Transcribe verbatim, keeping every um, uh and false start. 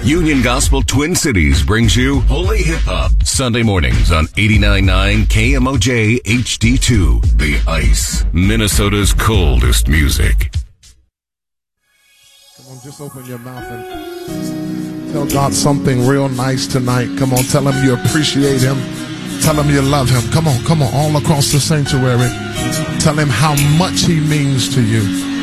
Union Gospel Twin Cities brings you Holy Hip Hop Sunday mornings on eighty-nine point nine K M O J H D two. The Ice, Minnesota's coldest music. Come on, just open your mouth and tell God something real nice tonight. Come on, tell him you appreciate him. Tell him you love him. Come on, come on, all across the sanctuary. Tell him how much he means to you.